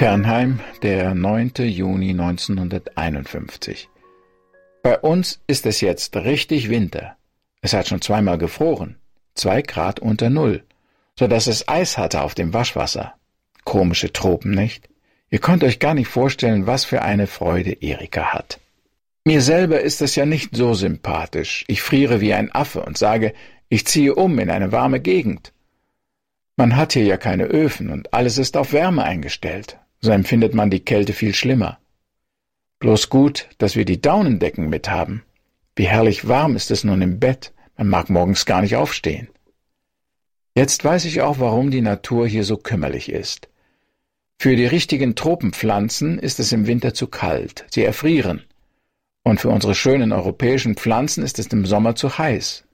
Fernheim, der 9. Juni 1951. Bei uns ist es jetzt richtig Winter. Es hat schon zweimal gefroren, 2 Grad unter Null, so dass es Eis hatte auf dem Waschwasser. Komische Tropen, nicht? Ihr könnt euch gar nicht vorstellen, was für eine Freude Erika hat. Mir selber ist es ja nicht so sympathisch. Ich friere wie ein Affe und sage, ich ziehe um in eine warme Gegend. Man hat hier ja keine Öfen und alles ist auf Wärme eingestellt. So empfindet man die Kälte viel schlimmer. Bloß gut, dass wir die Daunendecken mit haben. Wie herrlich warm ist es nun im Bett. Man mag morgens gar nicht aufstehen. Jetzt weiß ich auch, warum die Natur hier so kümmerlich ist. Für die richtigen Tropenpflanzen ist es im Winter zu kalt. Sie erfrieren. Und für unsere schönen europäischen Pflanzen ist es im Sommer zu heiß.